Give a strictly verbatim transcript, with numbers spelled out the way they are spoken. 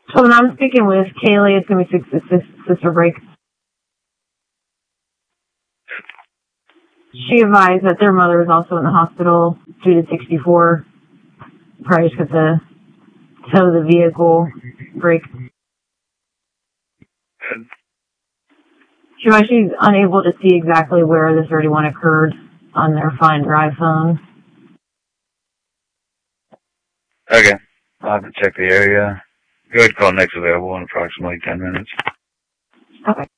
So when I'm speaking with Kaylee, it's going to be Sister, Sister Break. She advised that their mother is also in the hospital due to sixty-four. Probably just got to tow the vehicle break. She advised she's unable to see exactly where the thirty-one occurred on their Find Drive phone. Okay. I'll have to check the area. Go ahead and call next available in approximately ten minutes. Okay.